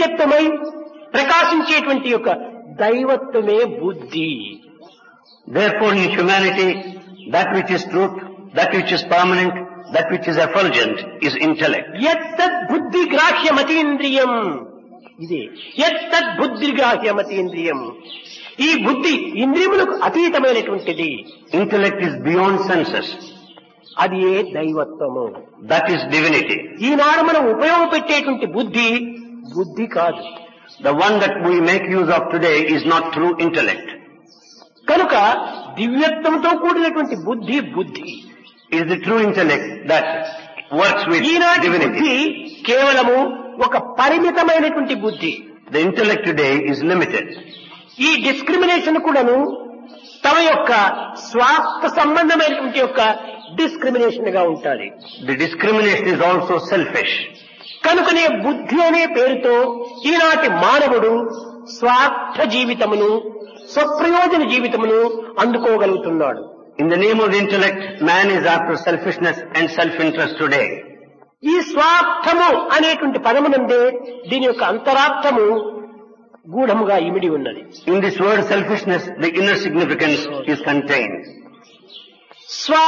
చైతన్యమై ప్రకాశించేటువంటి యొక్క దైవత్వమే బుద్ధి. Therefore in humanity, that which is truth, that which is permanent, that which is effulgent is intellect. యత్తద్ బుద్ధి గ్రాహ్యమతీంద్రియం. ఇదే యత్తద్ బుద్ధి గ్రాహ్యమతీంద్రియం. ఈ బుద్ధి ఇంద్రియములకు అతీతమైనటువంటిది. Intellect is beyond senses. అది ఏ దైవత్వము. That is divinity. ఈనాడు మనం ఉపయోగపెట్టేటువంటి బుద్ధి బుద్ధి కాదు. The one that we make use of today is not true intellect. కనుక దివ్యత్వంతో కూడినటువంటి బుద్ధి బుద్ధి. It is the true intellect that works with ఈనాటి బుద్ధి divinity. కేవలము ఒక పరిమితమైనటువంటి బుద్ధి. The intellect today is limited. ఈ డిస్క్రిమినేషన్ కూడాను తమ యొక్క స్వార్థ సంబంధమైనటువంటి యొక్క డిస్క్రిమినేషన్ గా ఉంటుంది. The discrimination is also selfish. కనుకనే బుద్ధి అనే పేరుతో ఈనాటి మానవుడు స్వార్థ జీవితమును స్వప్రయోజన జీవితమును అందుకోగలుగుతున్నాడు. In the name of the intellect, man is after selfishness and self-interest today. ఈ స్వార్థము అనేటువంటి పదమునందే దీని యొక్క అంతరార్థము గూఢముగా ఇమిడి ఉన్నది. In this word selfishness, the inner significance is contained. స్వా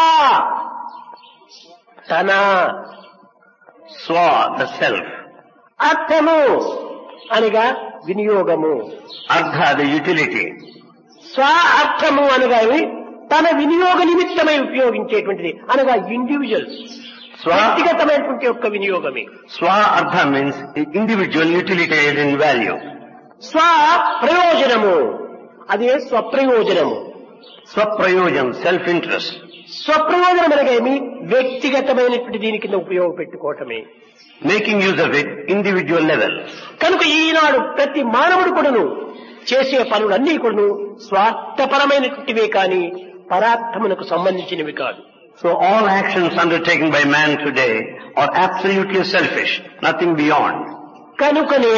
తన, Swa, the self. అర్థము అనగా వినియోగము. Ardha, the utility. స్వ అర్థము అనగా తన వినియోగ నిమిత్తమై ఉపయోగించేటువంటిది అనగా ఇండివిజువల్ వ్యక్తిగతమైనటువంటి యొక్క వినియోగమే. Swa Ardha means individual utilitarian value. స్వ ప్రయోజనము అదే స్వప్రయోజనము. Swaprayojam, self-interest. స్వప్రయోజనం అనగా వ్యక్తిగతమైనటువంటి దీని కింద ఉపయోగపెట్టుకోవటమే. Making use of it, individual level. కనుక ఈనాడు ప్రతి మానవుడు కూడాను చేసే పనులన్నీ కూడాను స్వార్థపరమైనటువంటివే కానీ పరార్థమునకు సంబంధించినవి కాదు. So all actions undertaken by man today are absolutely selfish, nothing beyond. కనుకనే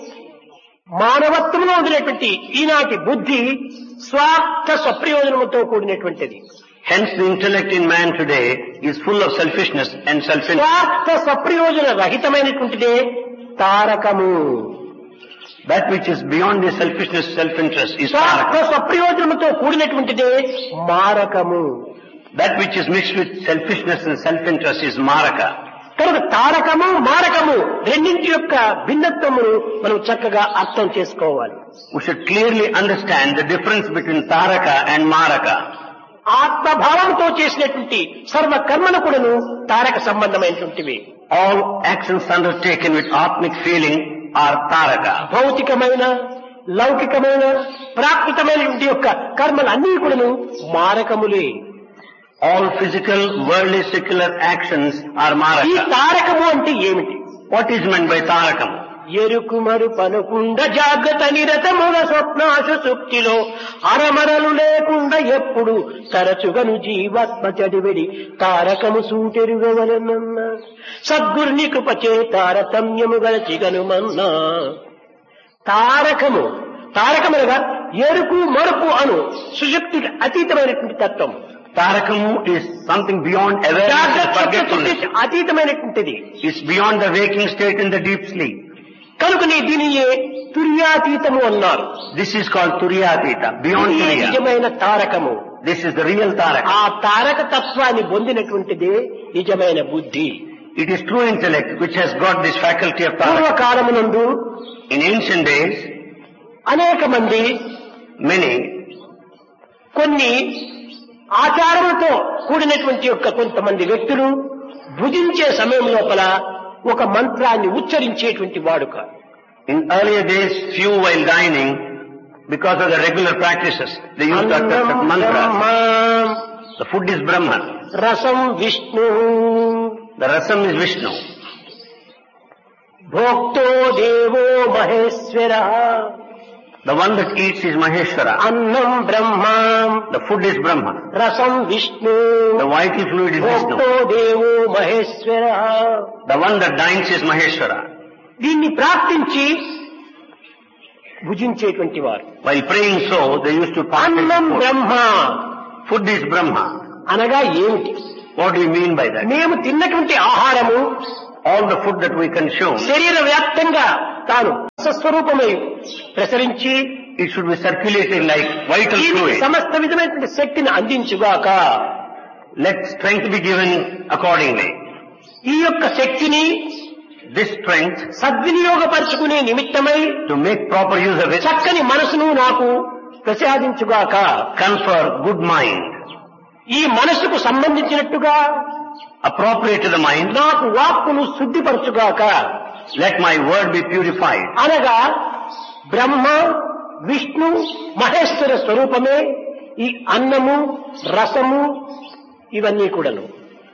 మానవత్వంలో ఉండినటువంటి ఈనాటి బుద్ధి స్వార్థ స్వప్రయోజనముతో కూడినటువంటిది. Hence the intellect in man today is full of selfishness and self-interest. స్వార్థ స్వప్రయోజన రహితమైనటువంటిదే తారకము. That which is beyond the selfishness, self-interest is స్వార్థ taraka. స్వప్రయోజనముతో కూడినటువంటిదే మారకము. That which is mixed with selfishness and self-interest is maraka. కనుక తారకము మారకము రెండింటి యొక్క భిన్నత్వమును మనం చక్కగా అర్థం చేసుకోవాలి. We should clearly understand the difference between taraka and maraka. ఆత్మభావంతో చేసినటువంటి సర్వ కర్మలు కూడాను తారక సంబంధమైనటువంటివి. All actions undertaken with atmic feeling are taraka. భౌతికమైన లౌకికమైన ప్రాకృతమైనటువంటి యొక్క కర్మలు అన్నీ కూడాను మారకములే. All physical, worldly, secular actions are ఈ maraka. తారకము అంటే ఏమిటి? What is meant by tarakam? ఎరుకు మరుపనుకుండ జాగ్రత్త నిరతముల స్వప్నాశు సుక్తిలో అరమరలు లేకుండా ఎప్పుడు తరచుగను జీవాత్మ చడివిడి తారకము సూటెరుగవలనన్న సద్గురుని కృపచే తారతమ్యము గలచిగనుమన్నా. తారకము తారకమనగా ఎరుకు మరుపు అను సుశక్తికి అతీతమైనటువంటి తత్వం. Tarakam is something beyond awareness and జాగ్రత్త forgetfulness. అతీతమైనటువంటిది. It's beyond the waking state and the deep sleep. కనుకనే దీనియే తుర్యాతీతము అన్నారు. This is called Turyatita, beyond ఇది Turya. నిజమైన తారకము. This is the real Taraka. ఆ తారక తత్వాన్ని పొందినటువంటిదే నిజమైన బుద్ధి. It is true intellect which has got this faculty of Taraka. పూర్వకాలమునందు In ancient days, అనేక మంది many కొన్ని ఆచారములతో కూడినటువంటి యొక్క కొంతమంది వ్యక్తులు భుజించే సమయం లోపల ఒక మంత్రాన్ని ఉచ్చరించేటువంటి వాడుక. in earlier days, few while dining, because of the regular practices, they used to utter అన్నం mantras. Brahma, The food is Brahman. రసం Vishnu, The rasam is Vishnu. భోక్తో దేవో Maheshwara, The one that eats is Maheshwara. అన్నం బ్రహ్మ, The food is Brahma. రసం Vishnu, The vital fluid is భోక్తో Vishnu. దేవో Maheshwara. The one that dines is Maheshwara. దీన్ని ప్రార్థించి భుజించేటువంటి వారు. While praying so, they used to partake అన్నం in food. Brahma Food is Brahma. అనగా ఏమిటి? What do you mean by that? మేము తిన్నటువంటి ఆహారము All the food that we consume శరీర వ్యాప్తంగా తాను స్వరూపమై ప్రసరించి it should be circulating like vital దీనికి fluid. సమస్త విధమైనటువంటి శక్తిని అందించుగాక. Let strength be given accordingly. ఈ యొక్క శక్తిని This strength, సద్వినియోగపరుచుకునే నిమిత్తమై to make proper use of it, చక్కని మనసును నాకు ప్రసాదించుగాక. confer good mind. ఈ మనసుకు సంబంధించినట్టుగా Appropriate to the mind, నాకు వాక్కును శుద్ధిపరచుగాక. let my word be purified. అనగా బ్రహ్మ విష్ణు మహేశ్వర స్వరూపమే ఈ అన్నము రసము ఇవన్నీ కూడాను.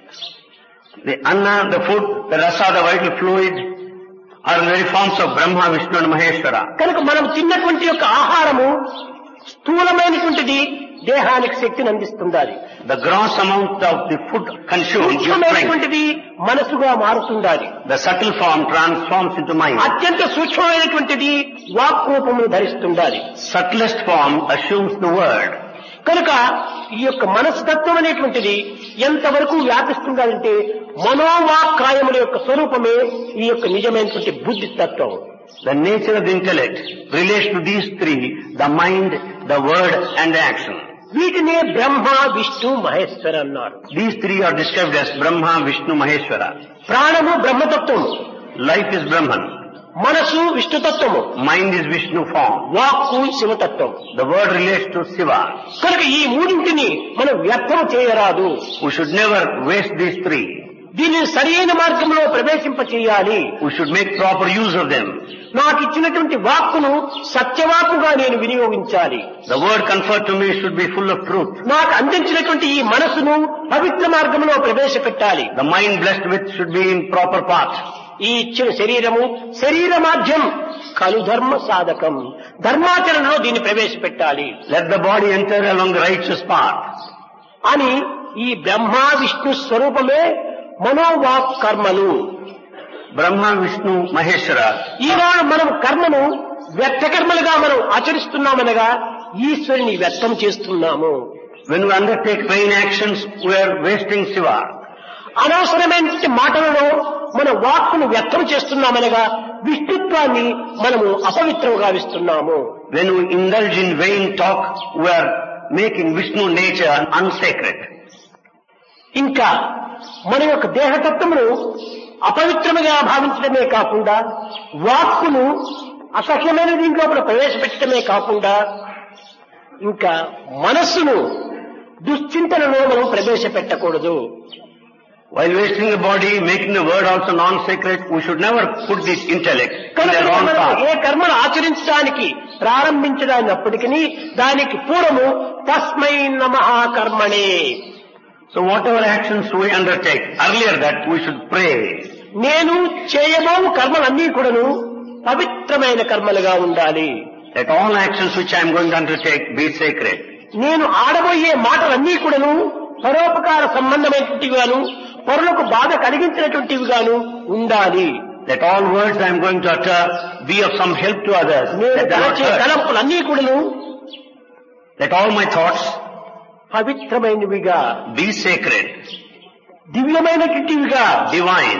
The anna, the food, the rasa, the vital fluid are the very forms of Brahma, Vishnu and Maheshwara. కనుక మనం తిన్నటువంటి యొక్క ఆహారము స్థూలమైనటువంటిది దేహానికి శక్తిని అందిస్తుంది. The gross amount of the food consumed gives strength. సూక్ష్మమైనటువంటిది మనసుగా మారుతుండాలి. The subtle form transforms into mind. అత్యంత సూక్ష్మమైనటువంటిది walk రూపమును ధరిస్తుండాలి. Subtlest form assumes the word. కనుక ఈ యొక్క మనస్తత్వం అనేటువంటిది ఎంతవరకు వ్యాపిస్తుందంటే మనోవాక్కాయముల యొక్క స్వరూపమే ఈ యొక్క నిజమైనటువంటి బుద్ధి తత్వం. The nature of the intellect relates to these three, the mind, the word and the action. వీటినే బ్రహ్మ విష్ణు మహేశ్వర అన్నారు. These three are described as Brahma, Vishnu, Maheshwara. ప్రాణము బ్రహ్మతత్వము, Life is Brahman. మనసు విష్ణుతత్వము, Mind is Vishnu form. వాక్కు శివతత్వం. The word relates to Shiva. కనుక ఈ మూడింటిని మనం వ్యర్థం చేయరాదు. We should never waste these three. దీనిని సరైన మార్గంలో ప్రవేశింప చేయాలి. We should make proper use of them. నాకు ఇచ్చినటువంటి వాక్కును సత్యవాక్కుగా నేను వినియోగించాలి. The word conferred to me should be full of truth. నాకు అందించినటువంటి ఈ మనసును పవిత్ర మార్గంలో ప్రవేశపెట్టాలి. The mind blessed with should be in proper path. ఈ ఇచ్చిన శరీరము శరీర మాధ్యం కలు ధర్మ సాధకం, ధర్మాచరణలో దీన్ని ప్రవేశపెట్టాలి Let the body enter along the righteous path. అని ఈ బ్రహ్మ విష్ణు స్వరూపమే మనోవాక్ కర్మలు. Brahma, Vishnu, Maheshwara. ఈనాడు మనం కర్మను వ్యర్థ కర్మలుగా మనం ఆచరిస్తున్నామనగా ఈశ్వరుని వ్యర్థం చేస్తున్నాము. When we undertake vain actions, we are wasting Shiva. అనవసరమైన మాటలలో మన వాక్కును వ్యక్తం చేస్తున్నామనగా విష్ణుత్వాన్ని మనము అపవిత్రంగా గావిస్తున్నాము. When we indulge in vain talk, we are making Vishnu nature unsacred. ఇంకా మన యొక్క దేహతత్వమును అపవిత్రముగా భావించడమే కాకుండా వాక్కును అసహ్యమైన దీంట్లో ప్రవేశపెట్టడమే కాకుండా ఇంకా మనస్సును దుశ్చింతనలో మనం ప్రవేశపెట్టకూడదు. While wasting the body, making the word also non-sacred, we should never put this intellect in the wrong path. ఏ కర్మను ఆచరించడానికి ప్రారంభించడానిప్పటికీ దానికి పూర్వము తస్మై నమః కర్మణే. So whatever actions we undertake, earlier that we should pray. నేను చేయబోవు కర్మలన్నీ కూడాను పవిత్రమైన కర్మలుగా ఉండాలి. Let all actions which I am going to undertake be sacred. నేను ఆడబోయే మాటలన్నీ కూడాను పరోపకార సంబంధమైనటువంటివిగాను పరులకు బాధ కలిగించినటువంటివిగాను ఉండాలి. Let all words I am going to utter be of some help to others. నేను Let తలచే తలంపులన్నీ కూడాను all my thoughts పవిత్రమైనవిగా, be sacred, దివ్యమైనటువంటివిగా, divine.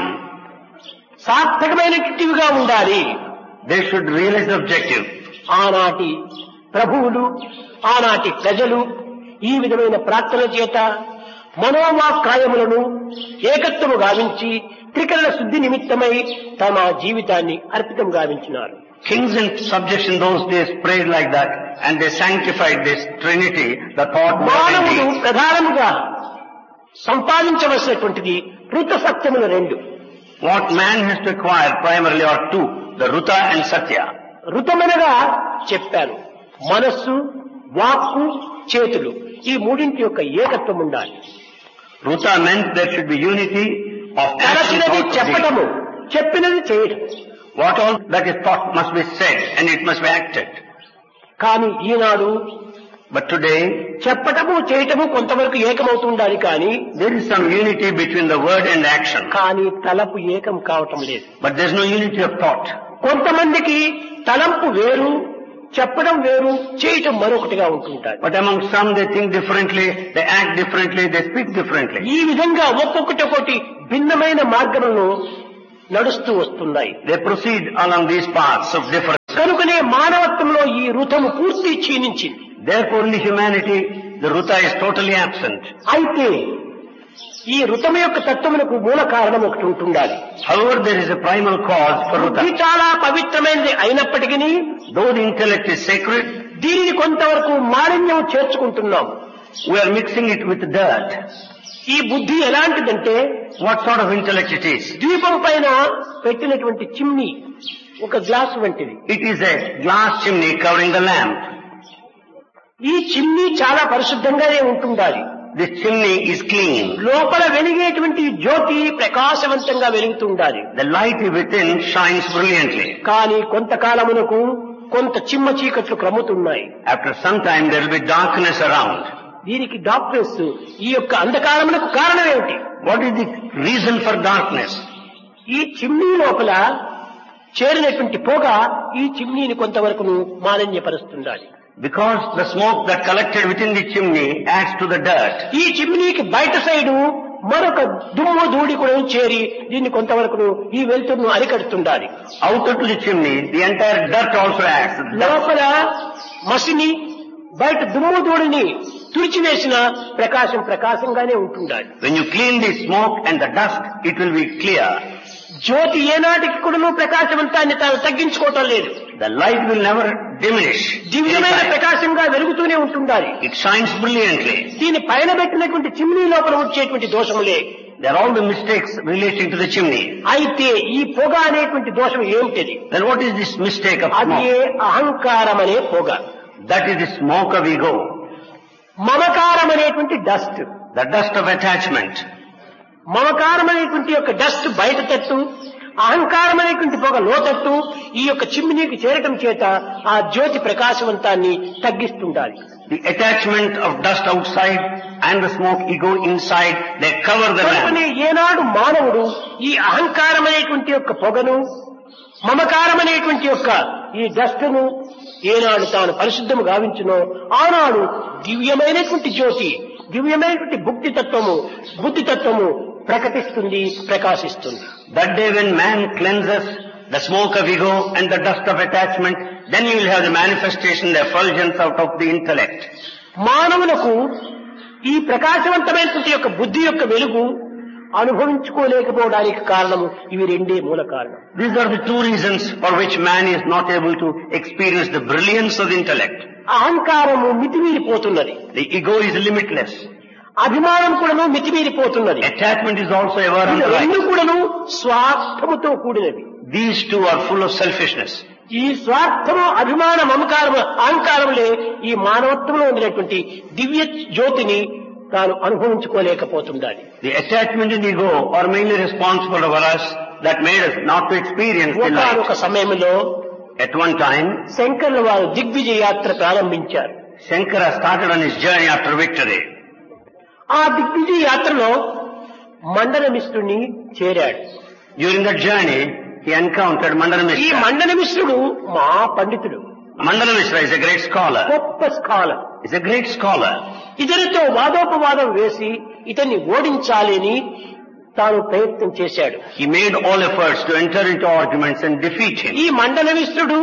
సార్థకమైనటువంటివిగా ఉండాలి. They should realize the objective. ఆనాటి ప్రభువులు ఆనాటి ప్రజలు ఈ విధమైన ప్రార్థన చేత మనోవాక్కాయములను ఏకత్వము గావించి త్రికరణ శుద్ధి నిమిత్తమై తమ జీవితాన్ని అర్పితం గావించినారు. Kings and subjects in those days prayed like that and they sanctified this Trinity, the thought, మానవుడు ప్రధానముగా సంపాదించవలసినటువంటిది ఋత సత్యములు రెండు. What man has to acquire primarily are two, the Ruta and Satya. ఋతమనగా చెప్పాను, మనస్సు, వాక్కు, చేతులు ఈ మూడింటి యొక్క ఏకత్వం ఉండాలి. Ruta meant there should be unity of action, తలచినది thought, చెప్పటము, చెప్పినది చేయటం. What all that is thought must be said and it must be acted. కానీ ఈనాడు But today, చెప్పటము చేయటము కొంతవరకు ఏకమవుతుండాలి, కానీ there is some unity between the word and action. కానీ తలపు ఏకం కావటం లేదు. But there is no unity of thought. కొంతమందికి తలంపు వేరు, చెప్పడం వేరు, చేయటం మరొకటిగా ఉంటుంటారు. But among some they think differently, they act differently, they speak differently. ఈ విధంగా ఒక్కొక్కటి భిన్నమైన మార్గములను నడుస్తూ వస్తున్నాయి. They proceed along these paths of difference. కనుకనే మానవత్వంలో ఈ ఋతము పూర్తి క్షీణించింది. Therefore in humanity, the ruta is totally absent. అయితే ఈ ఋతము యొక్క తత్వమునకు మూల కారణం ఒకటి ఉంటుండాలి. However, there is a primal cause for ఇది ruta. చాలా పవిత్రమైనది అయినప్పటికీ Though the intellect is sacred, దీనిని కొంతవరకు మాలిన్యం చేర్చుకుంటున్నాం. we are mixing it with dirt. ఈ బుద్ధి ఎలాంటిదంటే What sort of intellect it is? ద్వీపం పైన పెట్టినటువంటి చిమ్నీ ఒక గ్లాసు వంటిది. It is a glass chimney covering the lamp. ఈ చిమ్నీ చాలా పరిశుద్ధంగానే ఉంటుండాలి. This chimney is clean. లోపల వెలిగేటువంటి జ్యోతి ప్రకాశవంతంగా వెలుగుతూ ఉండాలి. The light within shines brilliantly. కానీ కొంతకాలమునకు కొంత చిమ్మ చీకట్లు క్రమ్ముతున్నాయి. After some time there will be darkness around. దీనికి డాక్టర్స్ ఈ యొక్క అంధకారమునకు కారణం ఏమిటి? What is the reason for darkness? ఈ చిమ్నీ లోపల చేరినటువంటి పొగ ఈ చిమ్నీని కొంతవరకు మాలిన్యపరుస్తుండాలి. Because the smoke that collected within the chimney adds to the dirt. ఈ చిమ్నీకి బయట సైడు మరొక దుమ్ము ధూళి కూడా చేరి దీన్ని కొంతవరకు ఈ వెలుతురును అరికడుతుండాలి. Outer to the chimney, the entire dirt also adds. లోపల మసిని బయట దుమ్ము ధూళిని తుడిచివేసిన ప్రకాశంగానే ఉంటుండాలి. When you clean the smoke and the dust, it will be clear. జ్యోతి ఏనాటికి కూడా ప్రకాశవంతాన్ని తాను తగ్గించుకోవటం లేదు. The light will never diminish. దివ్యమైన ప్రకాశంగా వెలుగుతూనే ఉంటుండాలి. It shines brilliantly. దీని పైన పెట్టినటువంటి చిమ్నీ లోపల వచ్చేటువంటి దోషములే. There are all the mistakes relating to the chimney. అయితే ఈ పొగ అనేటువంటి దోషం ఏమిటిది? Then what is this mistake of అది smoke? అహంకారం అనే పొగ. That is the smoke of ego. మమకారం అనేటువంటి dust. The dust of attachment. మమకారం అనేటువంటి యొక్క డస్ట్ బయట తట్టు, అహంకారం అనేటువంటి పొగ లోతట్టు ఈ యొక్క చిమ్నీకి చేరటం చేత ఆ జ్యోతి ప్రకాశవంతాన్ని తగ్గిస్తుండాలి. The attachment of dust outside and the smoke ego inside, they cover the lamp. ఏనాడు మానవుడు ఈ అహంకారం అనేటువంటి యొక్క పొగను, మమకారం అనేటువంటి యొక్క ఈ డస్ట్ను ఏనాడు తాను పరిశుద్ధము గావించునో ఆనాడు దివ్యమైనటువంటి జ్యోతి, దివ్యమైనటువంటి బుద్ధితత్వము ప్రకటిస్తుంది, ప్రకాశిస్తుంది. That day when man cleanses the smoke of ego and the dust of attachment, then you will have the manifestation, the effulgence out of the intellect. మానవులకు ఈ ప్రకాశవంతమైనటువంటి యొక్క బుద్ధి యొక్క వెలుగు అనుభవించుకోలేకపోవడానికి కారణము ఇవి రెండే మూల కారణం. These are the two reasons for which man is not able to experience the brilliance of the intellect. అహంకారము మితిమీరిపోతున్నది. The ego is limitless. అభిమానం కూడాను మితిమీరిపోతున్నది. Attachment is also ever on the రెండు rise. కూడాను స్వార్థముతో కూడినవి. These two are full of selfishness. ఈ స్వార్థము, అభిమాన, మమకారము, అహంకారములే ఈ మానవత్వంలో ఉండినటువంటి దివ్య జ్యోతిని తాను అనుభవించుకోలేకపోతుండాలి. The attachment and ego are mainly responsible for us that made us not to experience the ఒక light. సమయంలో At one time, శంకర్ల వారు దిగ్విజయ యాత్ర ప్రారంభించారు. Shankara started on his journey after victory. ఆ దిగ్విజయ యాత్రలో మండన మిశ్రుని చేరాడు. During that journey, he encountered Mandana ఈ Mishra. మండన మిశ్రుడు మా పండితుడు, Mandana Mishra is a great scholar. గొప్ప scholar. He's a great scholar. ఇతనితో వాదోపవాదం వేసి ఇతన్ని ఓడించాలని తాను ప్రయత్నం చేశాడు. He made all efforts to enter into arguments and defeat him. ఈ మండన మిశ్రుడు,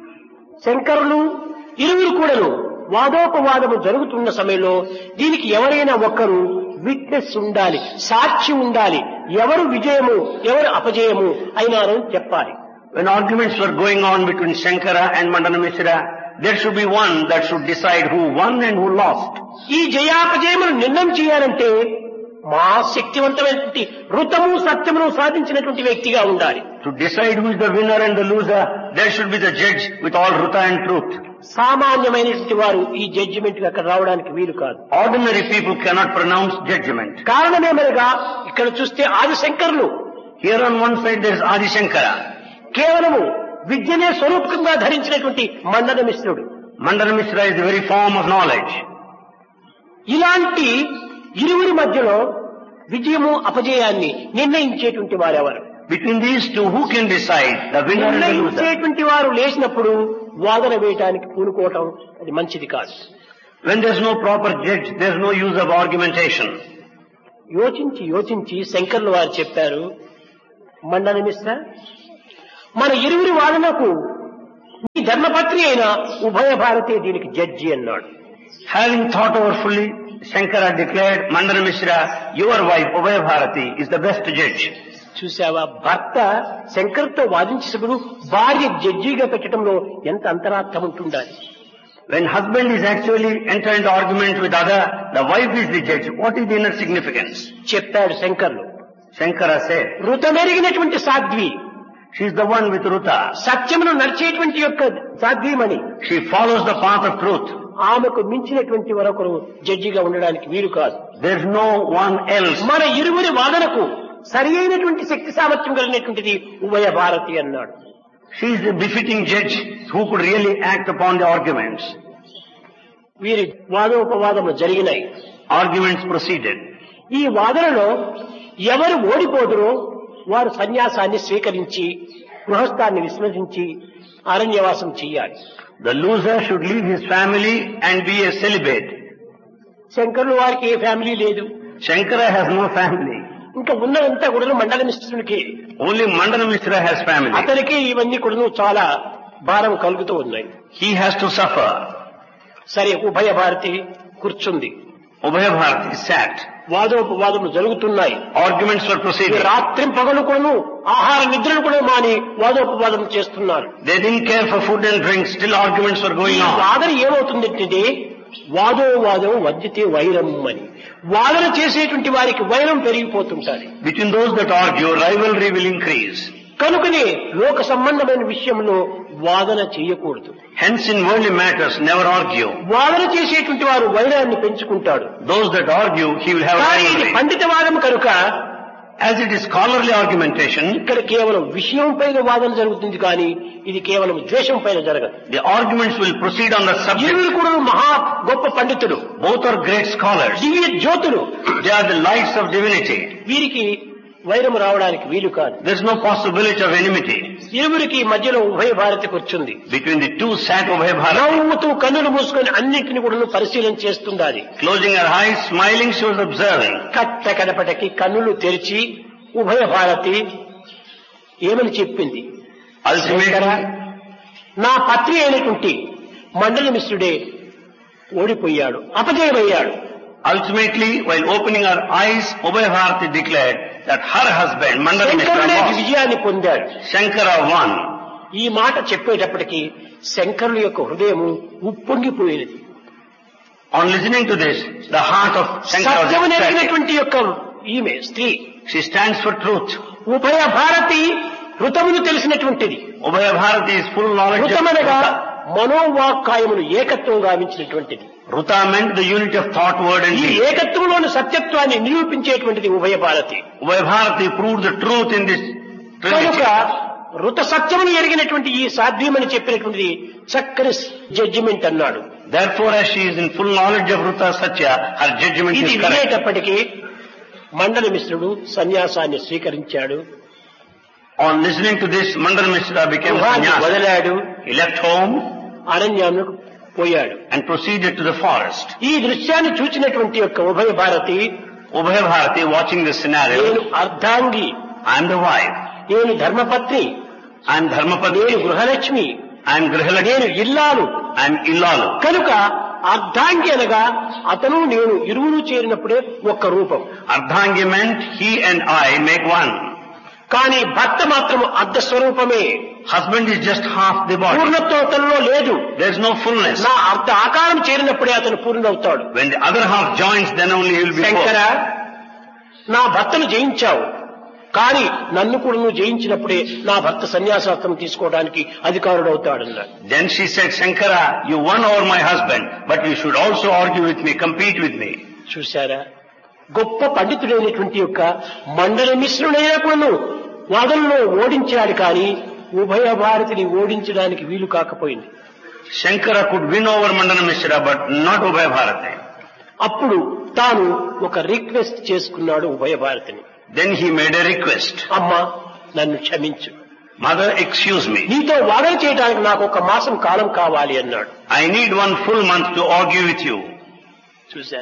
శంకరులు ఇరువురు కూడాను వాదోపవాదము జరుగుతున్న సమయంలో దీనికి ఎవరైనా ఒకరు విట్నెస్ ఉండాలి, సాక్షి ఉండాలి, ఎవరు విజయము ఎవరు అపజయము అయినారని చెప్పాలి. When arguments were going on between Shankara and Mandana Mishra, there should be one that should decide who won and who lost. ఈ జయాపజయమును నిర్ణయం చేయాలంటే మా శక్తివంతమైనటువంటి ఋతము సత్యమును సాధించినటువంటి వ్యక్తిగా ఉండాలి. To decide who is the winner and the loser, there should be the judge with all ruta and truth. సామాన్యమైనటువంటి వారు ఈ జడ్జిమెంట్ అక్కడ రావడానికి వీలు కాదు. Ordinary people cannot pronounce judgment. కారణమేమనగా ఇక్కడ చూస్తే ఆది శంకరులు, Here on one side there is Adi Shankara. కేవలము విద్యనే స్వరూపకంగా ధరించినటువంటి మండన మిశ్రుడు. Mandana Mishra is the very form of knowledge. ఇలాంటి ఇరువురి మధ్యలో విజయము అపజయాన్ని నిర్ణయించేటువంటి వారెవరు? Between these two, who can decide the winner and the loser? నిర్ణయించేటువంటి వారు లేచినప్పుడు వాదన వేయడానికి పూనుకోవటం అది మంచిది కాదు. When there is no proper judge, there is no use of argumentation. యోచించి శంకర్లు వారు చెప్పారు, మండన మిశ్ర మన ఇరువురి వాదనకు ఈ ధర్మపత్ని అయిన ఉభయ భారతి దీనికి జడ్జి అన్నాడు. Having thought over fully, Shankara declared, Mandana Mishra, your wife, Ubhaya Bharati, is the best judge. చూసావా, భర్త శంకర్తో వాదించినప్పుడు భార్య జడ్జిగా పెట్టడంలో ఎంత అంతరార్థం ఉంటుండాలి. When husband is actually entering the argument with other, the wife is the judge. What is the inner significance? చెప్పాడు శంకర్లు. Shankara said, ఋతమెరిగినటువంటి Sadhvi, she is the one with Ruta. సత్యమును నడిచేటువంటి యొక్క సాధ్వీమణి, She follows the path of truth. ఆమెకు మించినటువంటి మరొకరు జడ్జిగా ఉండడానికి వీలు కాదు. There is no one else. మన ఇరువురి వాదనకు సరి అయినటువంటి శక్తి సామర్థ్యం కలిగినటువంటిది ఉభయ భారతి అన్నాడు. She is a befitting judge who could really act upon the arguments. వీరి వాదోపవాదములు జరిగినాయి. Arguments proceeded. ఈ వాదనలో ఎవరు ఓడిపోదురో వారు సన్యాసాన్ని స్వీకరించి గృహస్థాన్ని విస్మరించి అరణ్యవాసం చెయ్యాలి. The loser should leave his family and be a celibate. శంకరులు వారికి ఏ ఫ్యామిలీ లేదు. Shankara has no family. ఇంకా ఉన్నదంతా కూడా మండల మిశ్రునికి. Only Mandana Mishra has family. అతనికి ఇవన్నీ కూడా చాలా భారం కలుగుతూ ఉన్నాయి. He has to suffer. సరే, ఉభయ భారతి కూర్చుంది. Ubhaya Bharati sat. వాదోపవాదములు జరుగుతున్నాయి. Arguments were proceeding. రాత్రి పగలు కూడాను ఆహార నిద్రలు కూడా మాని వాదోపవాదం చేస్తున్నారు. They didn't care for food and drink. Still arguments were going on. వాదన ఏమవుతుందంటే వాదోవాదం వర్జితే వైరం అని. వాదన చేసేటువంటి వారికి వైరం పెరిగిపోతుంటారు. Between those that argue, rivalry will increase. కనుకనే లోక సంబంధమైన విషయంలో వాదన చేయకూడదు. Hence in worldly matters, never argue. వాదన చేసేటువంటి వారు వైరాన్ని పెంచుకుంటాడు. Those that argue, he will have కానీ ఇది rivalry. పండితవాదం కనుక As it is scholarly argumentation, ఇక్కడ కేవలం విషయం పైన వాదన జరుగుతుంది, కానీ ఇది కేవలం ద్వేషం పైన జరగదు. the arguments will proceed on the subject. ఇరువురు కూడా మహా గొప్ప పండితులు, Both are great scholars. దివ్య జ్యోతులు. They are the lights of divinity. వీరికి వైరం రావడానికి వీలు కాదు. There is no possibility of enmity. ఇరువురికి మధ్యలో ఉభయ భారతి కూర్చుంది. Between the two sat Ubhaya Bharati. నవ్వుతూ కన్నులు మూసుకొని అన్నింటిని కూడా పరిశీలన చేస్తుండాలి. Closing her eyes, smiling, she was observing. కట్ట కడపటకి కన్నులు తెరిచి ఉభయ భారతి ఏమని చెప్పింది? Ultimately, నా పత్ని అయినటువంటి మండల మిశ్రుడే ఓడిపోయాడు, అపజయమయ్యాడు. ultimately, while opening her eyes, Ubhaya Bharati declared that her husband, Mandana Mishra, శంకరుడే lost. విజయాన్ని పొందాడు. Shankara won. ఈ మాట చెప్పేటప్పటికి శంకరుల యొక్క హృదయము ఉప్పొంగిపోయేది. On listening to this, the heart of Shankara was సత్యము ecstatic. నెరిగినటువంటి యొక్క ఈమె స్త్రీ She stands for truth. ఉభయ Bharati ఋతమును తెలిసినటువంటిది. Ubhaya Bharati is full knowledge of ఋతమనగా Ruta. మనోవాక్కాయములు ఏకత్వం గావించినటువంటిది. Ruta meant the unity of thought, word and ఈ deed. ఏకత్వంలోని సత్యత్వాన్ని నిరూపించేటువంటిది ఉభయ Bharati. Ubhaya Bharati proved the truth in this కనుక trinity. ఋత సత్యమును ఎరిగినటువంటి ఈ సాధ్వీమని చెప్పినటువంటిది చక్కని జడ్జిమెంట్ అన్నాడు. Therefore, as she is in full knowledge of Ruta Satya, her judgment ఇది is correct. వినేటప్పటికీ మండల మిశ్రుడు సన్యాసాన్ని స్వీకరించాడు. On listening to this, Mandana Mishra became a గృహాన్ని sannyasi. వదిలాడు, He left home అరణ్యానికి పోయాడు. and proceeded to the forest. ఈ దృశ్యాన్ని చూచినటువంటి యొక్క ఉభయ Bharati, Ubhaya Bharati, watching this నేను scenario, అర్ధాంగి, I am the wife, నేను ధర్మపత్ని, I am Dharmapatni, నేను గృహలక్ష్మి, I am Grihalakshmi, నేను ఇల్లాలు. I am Illalu. కనుక అర్ధాంగి అనగా అతను నేను ఇరువురు చేరినప్పుడే ఒక్క రూపం. Ardhangi meant he and I make one. కానీ భర్త మాత్రం అర్ధ స్వరూపమే. Husband is just half the body. పూర్ణత్వం అతనిలో లేదు. There is no fullness. నా అర్ధ ఆకారం చేరినప్పుడే అతను పూర్ణవుతాడు. When the other half joins, then only he will be Shankara, full. నా భర్తను జయించావు, కానీ నన్ను కూడా నువ్వు జయించినప్పుడే నా భర్త సన్యాసాస్త్రం తీసుకోవడానికి అధికారుడు అవుతాడన్నాడు. Then she said, Shankara, you won over my husband, but you should also argue with me, compete with me. చూశారా, గొప్ప పండితుడైనటువంటి యొక్క మండల మిశ్రుడైనా కూడా వాదనలో ఓడించాడు, కానీ ఉభయ భారతిని ఓడించడానికి వీలు కాకపోయింది. Shankara could win over Mandana Mishra, but not Ubhaya Bharati. అప్పుడు తాను ఒక రిక్వెస్ట్ చేసుకున్నాడు ఉభయ భారతిని. Then he made a request. అమ్మా, నన్ను క్షమించు, Mother, excuse me. నీతో వాదన చేయడానికి నాకు ఒక మాసం కాలం కావాలి అన్నాడు. I need one full month to argue with you. చూశారు,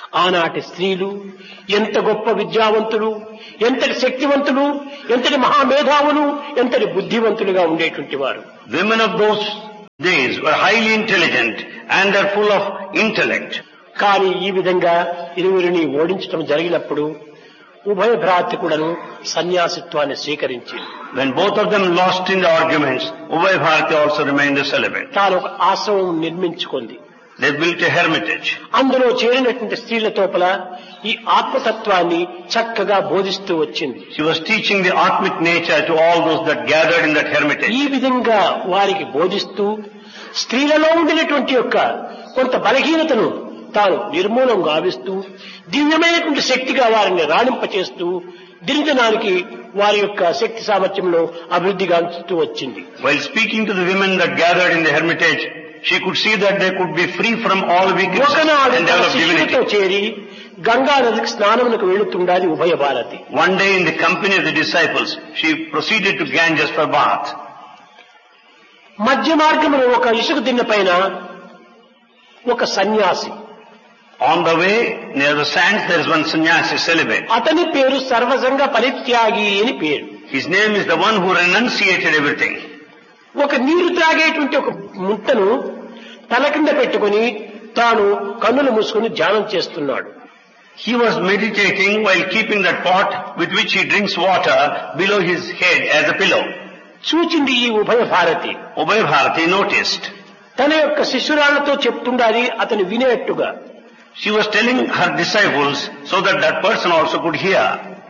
ఆనాటి స్త్రీలు ఎంత గొప్ప విద్యావంతులు, ఎంతటి శక్తివంతులు, ఎంతటి మహామేధావులు, ఎంతటి బుద్ధివంతులుగా ఉండేటువంటి వారు. Women of those days were highly intelligent and they're full of intellect. కానీ ఈ విధంగా ఇరువురిని ఓడించడం జరిగినప్పుడు ఉభయ భ్రాతృ కూడాను సన్యాసిత్వాన్ని స్వీకరించింది. When both of them lost in the arguments, Ubhay Bharati also remained a celibate. తాను ఒక ఆశ్రమం నిర్మించుకుంది. They built a hermitage. అందులో చేరినటువంటి స్త్రీల తోపల ఈ ఆత్మతత్వాన్ని చక్కగా బోధిస్తూ వచ్చింది. She was teaching the Atmic nature to all those that gathered in that hermitage. ఈ విధంగా వారికి బోధిస్తూ స్త్రీలలో ఉండినటువంటి యొక్క కొంత బలహీనతను తాను నిర్మూలం గావిస్తూ దివ్యమైనటువంటి శక్తిగా వారిని రాణింపచేస్తూ దినదినానికి వారి యొక్క శక్తి సామర్థ్యంలో అభివృద్ధి గావిస్తూ వచ్చింది. While speaking to the women that gathered in the hermitage, she could see that they could be free from all weaknesses ఒకనాడు and తన develop శిష్యులతో divinity. చేరి గంగా నదికి స్నానమునకు వెళుతుండాలి ఉభయ Bharati. One day in the company of the disciples, she proceeded to Ganges for bath. మధ్య మార్గములో ఒక ఇసుక దిన్నె పైన ఒక సన్యాసి, On the way, near the sands, there is one sannyasi celibate. అతని పేరు సర్వసంగ పరిత్యాగి అని పేరు. His name is the one who renunciated everything. ఒక నీరు త్రాగేటువంటి ఒక ముంతను తల కింద పెట్టుకుని తాను కన్నులు మూసుకుని ధ్యానం చేస్తున్నాడు. He was meditating while keeping that pot with which he drinks water below his head as a pillow. చూచింది ఈ ఉభయ భారతి. Ubhay Bharati noticed. తన యొక్క శిష్యురాలతో చెప్తుండాలి అతను వినేట్టుగా. She was telling her disciples so that that person also could hear.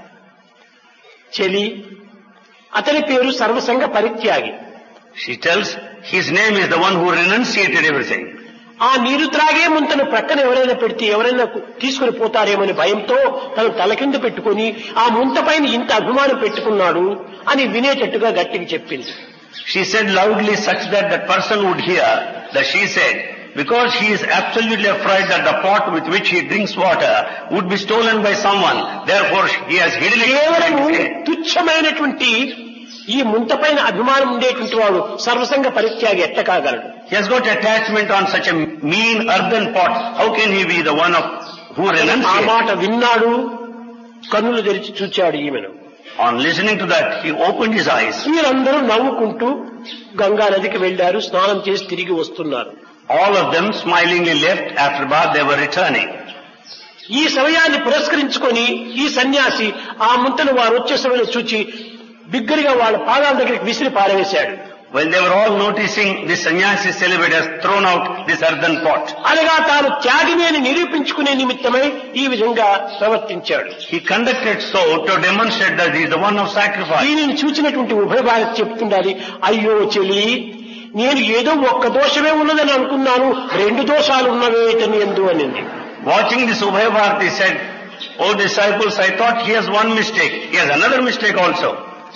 చెలి, అతని పేరు సర్వసంగ పరిత్యాగి. She tells, his name is the one who renunciated everything. ఆ నీరు త్రాగే ముంతను ప్రక్కన ఎవరైనా పెడితే ఎవరైనా తీసుకుని పోతారేమని భయంతో తను తల కింద పెట్టుకుని ఆ ముంత పైన ఇంత అభిమానం పెట్టుకున్నాడు అని వినేటట్టుగా గట్టిగా చెప్పింది. She said loudly such that that person would hear that she said, because he is absolutely afraid that the pot with which he drinks water would be stolen by someone, therefore he has hidden it. కేవలము తుచ్చమైనటువంటి ఈ ముంత పైన అభిమానం ఉండేటువంటి వాడు సర్వసంగ పరిత్యాగి ఎట్ట కాగలడు? He has got attachment on such a mean earthen pot. How can he be the one of who ఆ renunciates? మాట విన్నాడు, కన్నులు తెరిచి చూచాడు ఈమెను. On listening to that, he opened his eyes. వీరందరూ నవ్వుకుంటూ గంగా నదికి వెళ్లారు, స్నానం చేసి తిరిగి వస్తున్నారు. All of them smilingly left. After bath, they were returning. ఈ సమయాన్ని పురస్కరించుకొని ఈ సన్యాసి ఆ ముంతను వారు వచ్చే సమయంలో చూచి బిగ్గరగా వాళ్ళ పాదాల దగ్గరికి విసిరి పారవేశాడు. When they were all noticing, the sannyasi celibate has thrown out this earthen pot. అనగా తాను త్యాగిని అని నిరూపించుకునే నిమిత్తమై ఈ విధంగా ప్రవర్తించాడు. He conducted so to demonstrate that he is the one of sacrifice. దీనిని చూచినటువంటి ఉభయ భారతి చెప్తుండాలి, అయ్యో చెలి, నేను ఏదో ఒక్క దోషమే ఉన్నదని అనుకున్నాను, 2 దోషాలు ఉన్నవే ఇతని యందు అనింది. Watching this, Ubhay Bharati said, "O disciples, I thought he has one mistake. He has another mistake also."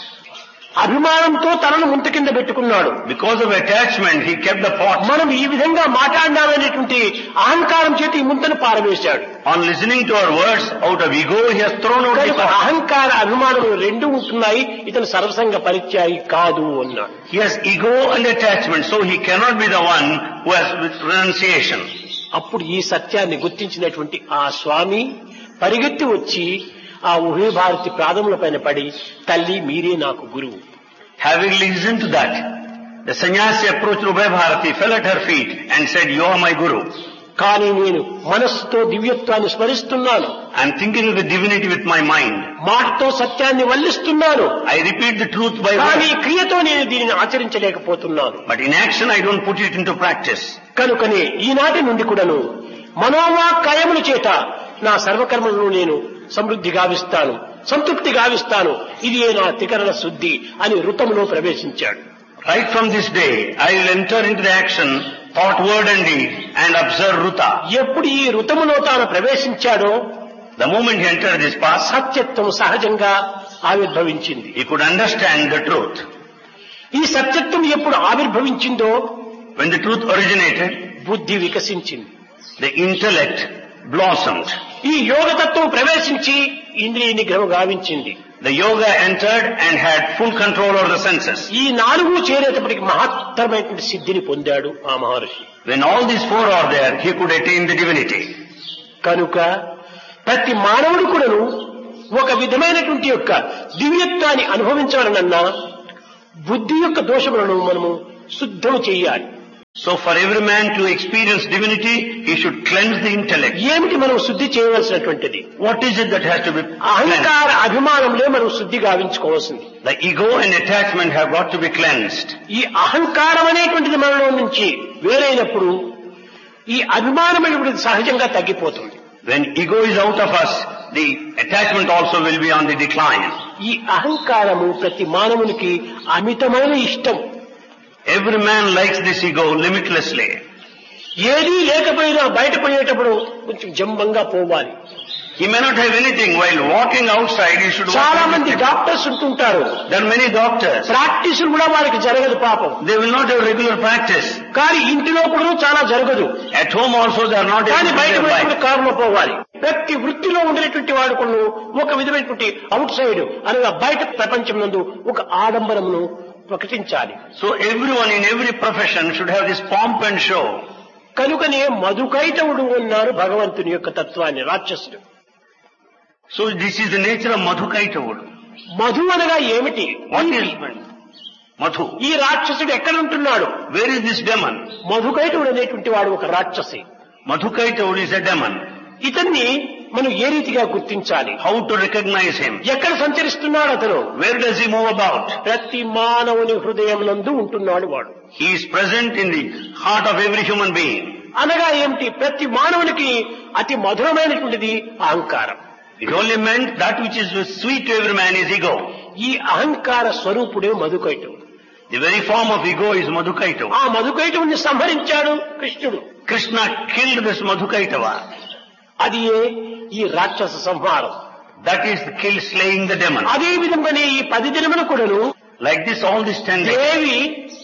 అభిమానంతో తనను ముంత కింద పెట్టుకున్నాడు. Because of attachment, he kept the pot. మనం ఈ విధంగా మాట్లాడినామనేటువంటి అహంకారం చేతి ఈ ముంతను పారవేశాడు. On listening to our words, out of ego, he has thrown out the pot. అహంకార అభిమానములు 2 ఉంటున్నాయి, ఇతను సర్వసంగ పరిత్యాగి కాదు అన్నాడు. He has ego and attachment, so he cannot be the one who has renunciation. అప్పుడు ఈ సత్యాన్ని గుర్తించినటువంటి ఆ స్వామి పరిగెత్తి వచ్చి ఆ ఉభయ భారతి పాదముల పైన పడి, తల్లి మీరే నాకు గురువు. Having listened to that, the sannyasi approached Ubhay Bharati, fell at her feet and said, "You are my guru. కానీ నేను మనస్సుతో దివ్యత్వాన్ని స్మరిస్తున్నాను, I am thinking of the divinity with my mind. మాటతో సత్యాన్ని వల్లిస్తున్నాను, I repeat the truth by కానీ word. క్రియతో నేను దీనిని ఆచరించలేకపోతున్నాను. But in action I don't put it into practice." కనుకనే ఈనాటి నుండి కూడాను మనోవాక్కాయముల చేత నా సర్వకర్మలను నేను సమృద్ధి గావిస్తాను, సంతృప్తి గావిస్తాను, ఇదే నా త్రికరణ శుద్ధి అని ఋతములో ప్రవేశించాడు. Right from this day, I will enter into the action, thought, word and deed, and observe Ruta. ఎప్పుడు ఈ ఋతములో తాను ప్రవేశించాడో The moment he entered this path, సత్యత్వం సహజంగా ఆవిర్భవించింది. he could understand the truth. ఈ సత్యత్వం ఎప్పుడు ఆవిర్భవించిందో When the truth originated, బుద్ధి వికసించింది, the intellect blossomed. ఈ యోగతత్వం ప్రవేశించి ఇంద్రియ నిగ్రహం గావించింది. The yoga entered and had full control over the senses. ఈ 4 చేరేటప్పటికి మహత్తరమైనటువంటి సిద్ధిని పొందాడు ఆ మహర్షి. When all these 4 are there, he could attain the divinity. కనుక ప్రతి మానవుడు కూడాను ఒక విధమైనటువంటి యొక్క దివ్యత్వాన్ని అనుభవించాలనన్నా బుద్ధి యొక్క దోషములను మనము శుద్ధము చేయాలి. So for every man to experience divinity, he should cleanse the intellect. ఏమిటి మనం శుద్ధి చేయవలసినటువంటిది? What is it that has to be cleansed? అహంకార అభిమానంలో మనం శుద్ధి గావించుకోవాల్సింది. The ego and attachment have got to be cleansed. ఈ అహంకారం అనేటువంటిది మనలో నుంచి వేరైనప్పుడు ఈ అభిమానం అనేటువంటిది సహజంగా తగ్గిపోతుంది. When ego is out of us, the attachment also will be on the decline. ఈ అహంకారము ప్రతి మానవునికి అమితమైన ఇష్టం. Every man likes this ego limitlessly. ఏదీ లేకపోయినా బయటపడేటప్పుడు కొంచెం జంబంగా పోవాలి. He may not have anything. While walking outside, he should చాలా walk. మంది డాక్టర్స్ ఉంటుంటారు. There are many doctors. Practice కూడా వారికి జరగదు పాపం. They will not have regular practice. కానీ ఇంటిలో కూడా చాలా జరగదు. At home also they are not కానీ able to బయట get by. కారులో పోవాలి. ప్రతి వృత్తిలో ఉండేటువంటి వాడు కూడా ఒక విధమైనటువంటి అవుట్ సైడ్ అనగా బయట ప్రపంచం నందు ఒక ఆడంబరమును ప్రకటించాలి. So everyone in every profession should have this pomp and show. కనుకనే మధుకైటవుడు ఉన్నారు భగవంతుని యొక్క తత్వాన్ని రాక్షసుడు. So this is the nature of Madhukaitavud. Madhu అనగా ఏమిటి? What is Madhu? ఈ రాక్షసుడు ఎక్కడ ఉంటున్నాడు? Where is this demon? మధుకైటవుడు అనేటువంటి వాడు ఒక రాక్షసి. Madhukaitavud is a demon. ఇతన్ని మనం ఏ రీతిగా గుర్తించాలి? How to recognize him? ఎక్కడ సంచరిస్తున్నాడు అతను? Where does he move about? ప్రతి మానవుని హృదయం నందు ఉంటున్నాడు వాడు. He is present in the heart of every human being. అనగా ఏమిటి? ప్రతి మానవునికి అతి మధురమైనటువంటిది అహంకారం. It only meant that which is sweet to every man is ego. ఈ అహంకార స్వరూపుడే మధుకైటవుడు. The very form of ego is Madhukaitava. ఆ మధుకైటవుని సంహరించాడు కృష్ణుడు. Krishna killed this Madhukaitava. అది ఈ రాక్షస సంహారం. That is slaying the demon. అదే విధంగానే ఈ 10 దినములు కూడాను Like this, all these 10 days, దేవి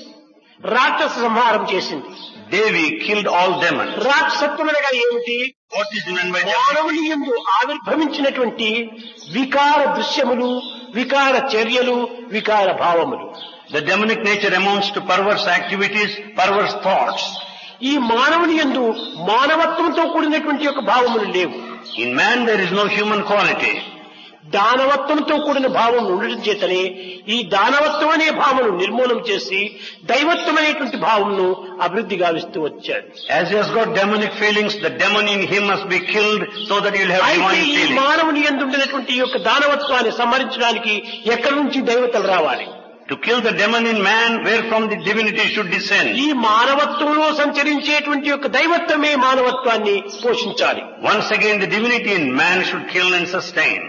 రాక్షస సంహారం చేసింది. Devi killed all demons. రాక్షసత్వమనగా ఏమిటి? What is meant by that? మానవుని యందు ఆవిర్భవించినటువంటి వికార దృశ్యములు, వికార చర్యలు, వికార భావములు. The demonic nature amounts to perverse activities, perverse thoughts. ఈ మానవుని యందు మానవత్వంతో కూడినటువంటి యొక్క భావములు లేవు. In man there is no human quality. దానవత్వంతో కూడిన భావం ఉండటం చేతనే ఈ దానవత్వం అనే భావను నిర్మూలన చేసి దైవత్వం అనేటువంటి భావంను అభివృద్ధి గావిస్తూ వచ్చాడు. As he has got demonic feelings, the demon in him must be killed so that he will have అయితే divine ఈ feelings. మానవుని యందు ఉండేటువంటి యొక్క దానవత్వాన్ని సంహరించడానికి ఎక్కడి నుంచి దైవతలు రావాలి? To kill the demon in man, where from the divinity should descend. ఈ మానవత్వంలో సంచరించేటువంటి యొక్క దైవత్వమే మానవత్వాన్ని పోషించాలి. Once again, the divinity in man should kill and sustain.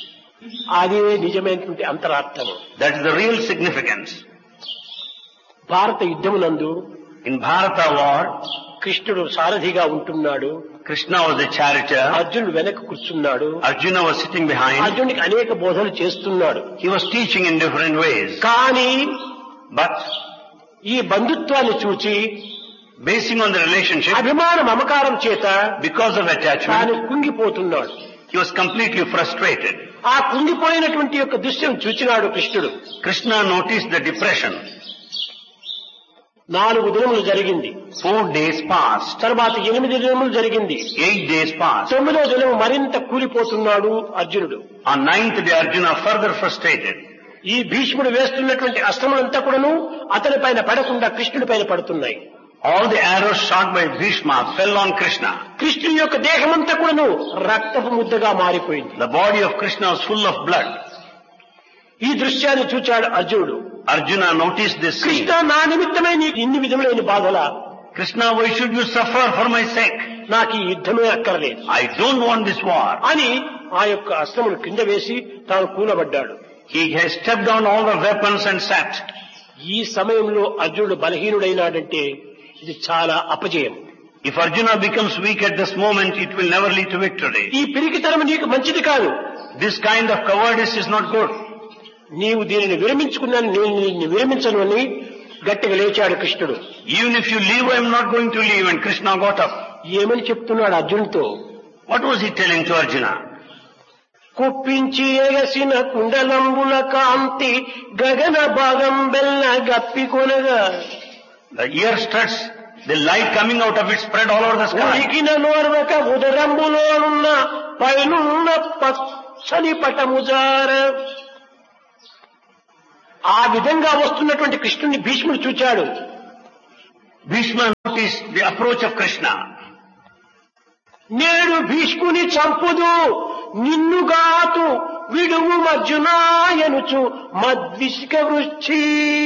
అదే నిజమైనటువంటి అంతరార్థము. That is the real significance. భారత యుద్ధమునందు In Bharata war, కృష్ణుడు సారథిగా ఉంటున్నాడు. Krishna was the charioteer. అర్జునుడు వెనక కూర్చున్నాడు. Arjuna was sitting behind. అర్జునుడికి అనేక బోధనలు చేస్తున్నాడు. He was teaching in different ways. కానీ But ఈ బంధుత్వాన్ని చూచి basing on the relationship, అభిమాన మమకారం చేత because of తాను attachment, కుంగిపోతున్నాడు. he was completely frustrated. ఆ కుంగిపోయినటువంటి యొక్క దృశ్యం చూచినాడు కృష్ణుడు. Krishna noticed the depression. 4 దినములు జరిగింది. 4 days passed. తర్వాత 8 దినములు జరిగింది. 8 days passed. 9వ దినము మరింత కూలిపోతున్నాడు అర్జునుడు. On 9th day, Arjuna further frustrated. ఈ భీష్ముడు వేస్తున్నటువంటి అస్త్రములంతా కూడాను అతని పైన పడకుండా కృష్ణుడి పైన పడుతున్నాయి. All the arrows shot by Bhishma fell on Krishna. కృష్ణుని యొక్క దేహమంతా కూడాను రక్తపు ముద్దగా మారిపోయింది. The body of Krishna was full of blood. ఈ దృశ్యాన్ని చూచాడు అర్జునుడు. Arjuna noticed this scene. Krishna నా నిమిత్తమై నీకు ఇన్ని విధములైన బాధలా? Krishna, why should you suffer for my sake? నాకు ఈ యుద్ధమే అక్కర్లేదు I don't want this war. అని ఆ యొక్క అస్త్రములు కింద వేసి తాను కూలబడ్డాడు. He has stepped down all the weapons and sat. ఈ సమయంలో అర్జునుడు బలహీనుడైనాడంటే ఇది చాలా అపజయం. If Arjuna becomes weak at this moment, it will never lead to victory. ఈ పిరికితనం నీకు మంచిది కాదు. This kind of cowardice is not good. నీవు దీనిని విరమించుకున్నాను, నేను నిన్ను విరమించను అని గట్టిగా లేచాడు కృష్ణుడు. Even if you leave, I am not going to leave. And Krishna got up. ఏమని చెప్తున్నాడు అర్జునుడితో? What was he telling to Arjuna? కుప్పించి ఎగసిన కుండలంబుల కాంతి గగన భాగం బెల్ల గప్పి కొనగా The ear struts, the light coming out of it spread all over the sky. ఉడికిన నోర్వక ఉదరంబులోనున్న పైనున్న పచ్చని పటముజార. ఆ విధంగా వస్తున్నటువంటి కృష్ణుని భీష్ముడు చూచాడు. Bhishma noticed the approach of Krishna. నేడు భీష్ముని చంపుదు నిన్నుగాతు విడువు మర్జునాయనుచు మద్విష్క వృష్టి.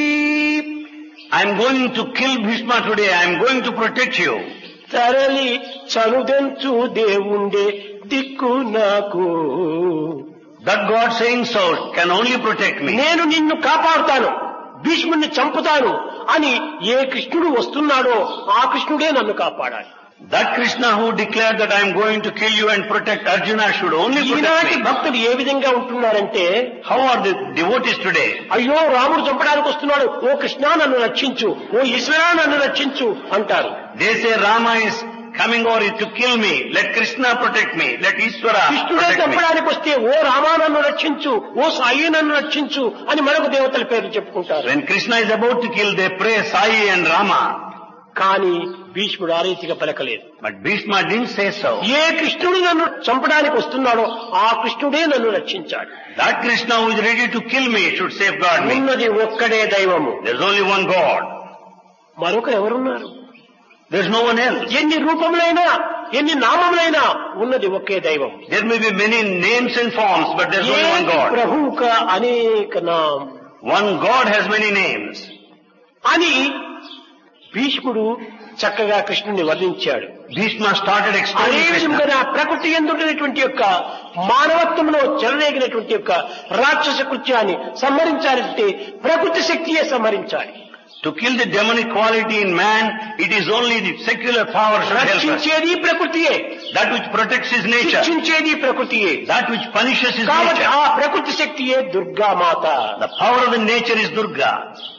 I am going to kill Bhishma today. I am going to protect you. తరలి చనుదెంచు దేవుండే దిక్కు నాకు. That God saying so can only protect me. నేను నిన్ను కాపాడుతాను, భీష్ముని చంపుతాను అని ఏ కృష్ణుడు వస్తున్నాడో ఆ కృష్ణుడే నన్ను కాపాడాలి. That Krishna who declared that I am going to kill you and protect Arjuna should only protect ఈనాటి me. భక్తులు ఏ విధంగా ఉంటున్నారంటే, How are the devotees today? అయ్యో రాముడు చంపడానికి వస్తున్నాడు, ఓ కృష్ణ నన్ను రక్షించు, ఓ ఈశ్వరా నన్ను రక్షించు అంటారు. They say Rama is coming over to kill me. Let Krishna protect me. Let Ishvara కృష్ణుడే protect me. చంపడానికి వస్తే ఓ రామా నన్ను రక్షించు, ఓ సాయి నన్ను రక్షించు అని మరొక దేవతల పేరు చెప్పుకుంటారు. When Krishna is about to kill, they pray Sai and Rama. కానీ భీష్ముడు ఆ రీతిగా పలకలేదు. But Bhishma didn't say so. ఏ కృష్ణుడు నన్ను చంపడానికి వస్తున్నాడో ఆ కృష్ణుడే నన్ను రక్షించాడు. That Krishna who is ready to kill me should safeguard me. ఉన్నది ఒక్కడే దైవము, There's only one God. మరొకరు ఎవరున్నారు? There's no one else. ఎన్ని రూపములైనా ఎన్ని నామములైనా ఉన్నది ఒకే దైవం. There may be many names and forms, but there's only one God. ప్రభుక అనేక నామ్ One God has many names. అని భీష్ముడు చక్కగా కృష్ణుని వర్ణించాడు. Bhishma started అదే explaining Krishna. విధంగా ప్రకృతి ఎందుకున్నటువంటి యొక్క మానవత్వంలో చెలరేగినటువంటి యొక్క రాక్షస కృత్యాన్ని సంహరించాలంటే ప్రకృతి శక్తియే సంహరించాలి. To kill the demonic quality in man, it is only the secular power should help us. రక్షించేది ప్రకృతియే, That which protects his nature. శిక్షించేది ప్రకృతియే. That which punishes his కాబట్టి nature. ఆ ప్రకృతి శక్తియే దుర్గా మాత. The power of the nature is Durga.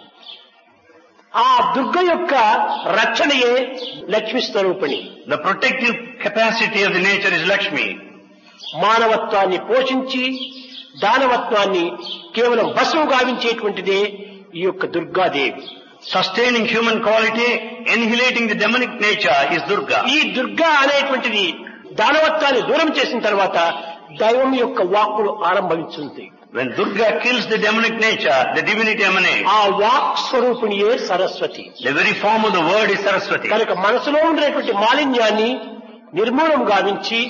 ఆ దుర్గ యొక్క రక్షణయే లక్ష్మీ స్వరూపిణి. The protective capacity of the nature is Lakshmi. మానవత్వాన్ని పోషించి దానవత్వాన్ని కేవలం భస్మం గావించేటువంటిదే ఈ యొక్క Durgadevi. Sustaining human quality, annihilating the demonic nature is Durga. ఈ దుర్గా అనేటువంటిది దానవత్వాన్ని దూరం చేసిన తర్వాత దైవం యొక్క వాక్కులు ఆరంభించుంది. When Durga kills the demonic nature, the divinity emanates. ఆ walk స్వరూపిణియే Saraswati. The very form of the word is Saraswati. కనుక మనసులో ఉండేటువంటి మాలిన్యాన్ని నిర్మూలం గావించి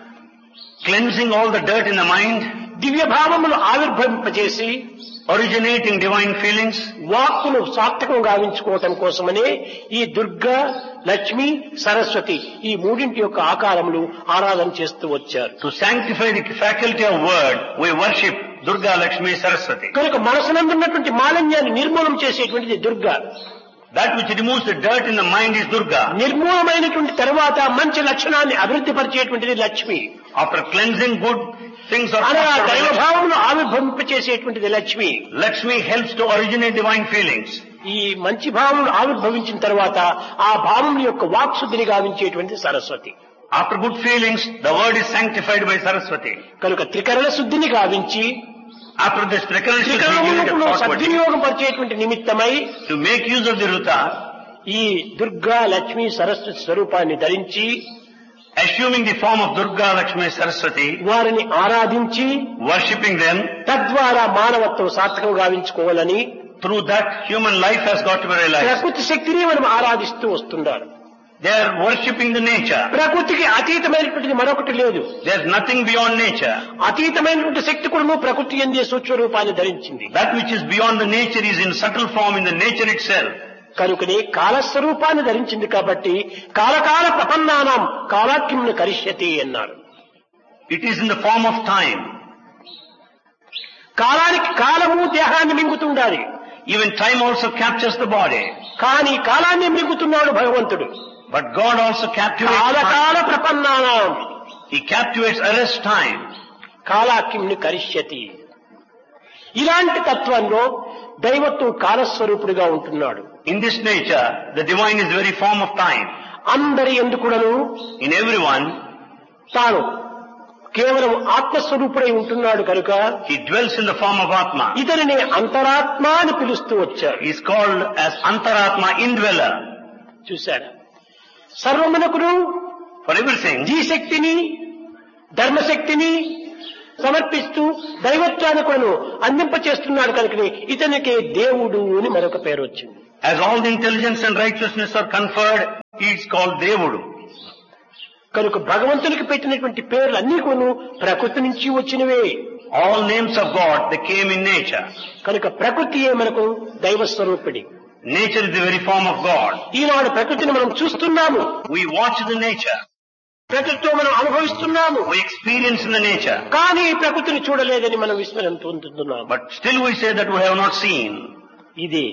Cleansing all the dirt in the mind, దివ్య భావములు ఆవిర్భవింపజేసి originating divine feelings, వాక్కును సార్థకం గావించుకోవటం కోసమనే ఈ దుర్గా, లక్ష్మి, సరస్వతి ఈ మూడింటి యొక్క ఆకారములు ఆరాధన చేస్తూ వచ్చారు. to sanctify the faculty of word, we worship Durga, Lakshmi, Saraswati. కనుక మనసునందున్నటువంటి మాలిన్యాన్ని నిర్మూలం చేసేటువంటిది Durga. That which removes the dirt in the mind is Durga. నిర్మూలమైనటువంటి తర్వాత మంచి లక్షణాన్ని అభివృద్ధి పరిచేటువంటిది Lakshmi. After cleansing good things or అనగా దైవభావమును ఆవిర్భవింపచేసేటువంటిది Lakshmi. Lakshmi helps to originate divine feelings. ఈ మంచి భావములు ఆవిర్భవించిన తర్వాత ఆ భావముల యొక్క వాక్శుద్ధిని గావించేటువంటిది Saraswati. After good feelings, the word is sanctified by Saraswati. కనుక త్రికరణ శుద్ధిని గావించి After this త్రికరణములను trickle సద్వినియోగం పరిచేటువంటి నిమిత్తమై to make use of the Ruta, ఈ దుర్గా, లక్ష్మి, సరస్వతి స్వరూపాన్ని ధరించి assuming the form of Durga, Lakshmi, Saraswati, వారిని ఆరాధించి worshipping them, తద్వారా మానవత్వం సార్థకం గావించుకోవాలని through that human life has got to be realized. ప్రకృతి శక్తిని మనం ఆరాధిస్తూ వస్తున్నారు. They are worshipping the nature. ప్రకృతికి అతీతమైనటువంటిది మరొకటి లేదు. There is nothing beyond nature. అతీతమైనటువంటి శక్తి కూడా ప్రకృతి ఎందే సూక్ష్మ రూపాన్ని ధరించింది. That which is beyond the nature is in subtle form in the nature itself. కనుకనే కాలస్వరూపాన్ని ధరించింది కాబట్టి కాలకాల ప్రపన్నానాం కాలాక్యంను కరిష్యతి అన్నారు. It is in the form of time. కాలానికి కాలము దేహాన్ని మింగుతుండాలి. Even time also captures the body. కానీ కాలాన్ని మింగుతున్నాడు భగవంతుడు. But God also captivates కాలకాల time. ప్రపన్నానాం He captivates, arrests time. కాలాక్యంను కరిష్యతి. ఇలాంటి తత్వంలో దైవత్వం కాలస్వరూపుడిగా ఉంటున్నాడు. In this nature, the divine is the very form of time. అందరి ఎందుకుడను In everyone, తాను కేవలం ఆత్మస్వరూపుడై ఉంటున్నాడు కనుక He dwells in the form of Atma. ఇతనిని అంతరాత్మ అని పిలుస్తూ వచ్చారు. He is called as Antaratma, indweller. చూశారా, సర్వమునకును For everything, జీశక్తిని ధర్మశక్తిని సమర్పిస్తూ దైవత్వాన్ని కూడా అందింపచేస్తున్నాడు కనుకనే ఇతనికి దేవుడు అని మరొక పేరు వచ్చింది. As all the intelligence and righteousness are conferred, he is called Devudu. కనుక భగవంతునికి పెట్టినటువంటి పేర్లు అన్ని కూడా ప్రకృతి నుంచి వచ్చినవే. All names of God, they came in nature. కనుక ప్రకృతియే మనకు దైవ స్వరూపిణి. Nature is the very form of God. ఈనాడు ప్రకృతిని మనం చూస్తున్నాము, We watch the nature. ప్రకృతితో మనం అనుభవిస్తున్నాము, We experience in the nature. కానీ ప్రకృతిని చూడలేదని మనం విస్మరణ పొందుతున్నాము. But still we say that we have not seen. ఇది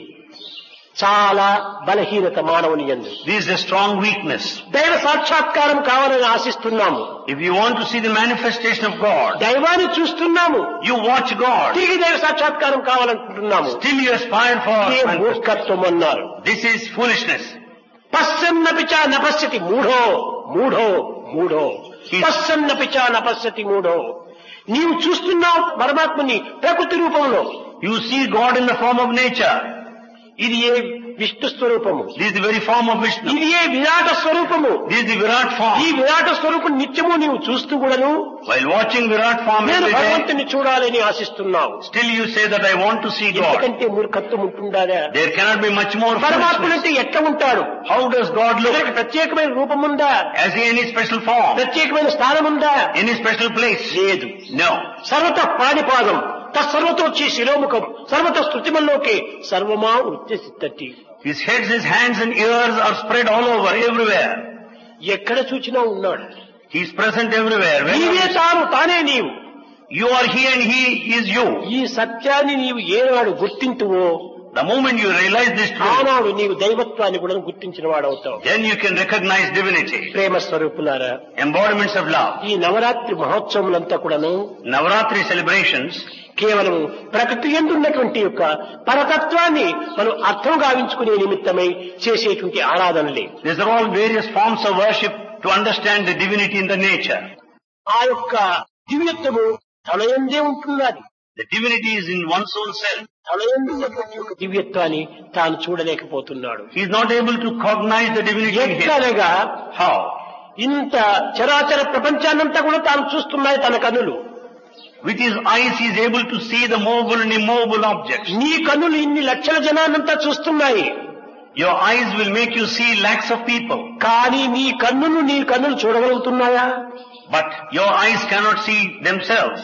చాలా బలహీనత మానవుని యందు. This is a strong weakness. దైవ సాక్షాత్కారం కావాలని ఆశిస్తున్నాము, If you want to see the manifestation of God, దైవాన్ని చూస్తున్నాము, you watch God. తిరిగి దైవ సాక్షాత్కారం కావాలనుకుంటున్నాము. Still you aspire for ఇదే manifestation. మూర్ఖత్వం అన్నారు. This is foolishness. పశ్చన్నపిచ నపశ్యతి మూఢో మూఢో మూఢో పశ్చన్నపిచ నపశ్యతి మూఢో. నీవు చూస్తున్నావు పరమాత్మని ప్రకృతి రూపంలో, You see God in the form of nature. ఇది ఏ విష్ణు స్వరూపము, This is the very form of Vishnu. ఇది ఏ విరాట స్వరూపము. This is the Virat form. ఈ విరాట స్వరూపం నిత్యము నీవు చూస్తూ కూడాను While watching Virat form నేను every day, భగవంతుని చూడాలని ఆశిస్తున్నావు. still you say that I want to see God. ఎందుకంటే మూర్ఖత్వం ఉంటుందా? There cannot be much more పరమాత్ముడు foolishness. అంటే ఎట్లా ఉంటాడు? How does God look? అతనికి ప్రత్యేకమైన రూపం ఉందా? Has he any special form? ప్రత్యేకమైన స్థానం ఉందా? Any special place? లేదు. No. సర్వత పాణిపాదం తత్సర్వతోచ్చి శిరోముఖం సర్వత స్థుతిమల్లోకి సర్వమా వృత్తి. His heads, his hands and ears are spread all over, everywhere. ఎక్కడ చూచినా ఉన్నాడు. He is present everywhere. నీవే తాను, తానే నీవు. You are he and he is you. ఈ సత్యాన్ని నీవు ఏనాడు గుర్తింటువో The moment you realize this truth, ఆనాడు నీవు దైవత్వాన్ని కూడా గుర్తించిన వాడవుతావు. then you can recognize divinity. ప్రేమ స్వరూపులారా, Embodiments of love. ఈ నవరాత్రి మహోత్సవములంతా కూడాను Navaratri celebrations కేవలం ప్రకృతి యందు ఉన్నటువంటి యొక్క పరతత్వాన్ని మనం అర్థం గావించుకునే నిమిత్తమై చేసేటువంటి ఆరాధనలే. These are all various forms of worship to understand the divinity in the nature. ఆ యొక్క దివ్యత్వము తన యందే ఉంటున్నది. The divinity is in one's own self. తన యందు ఉన్నటువంటి యొక్క దివ్యత్వాన్ని తాను చూడలేకపోతున్నాడు. He is not able to cognize the divinity in him. ఎట్లనగా How? ఇంత చరాచర ప్రపంచాన్నంతా కూడా తాను చూస్తున్నాయి తన కన్నులు. With his eyes he is able to see the movable and immovable objects. నీ కన్నులు ఇన్ని లక్షల జనాన్నంతా చూస్తున్నాయి. Your eyes will make you see lakhs of people. కానీ నీ కన్నులు చూడగలుగుతున్నాయా? But your eyes cannot see themselves.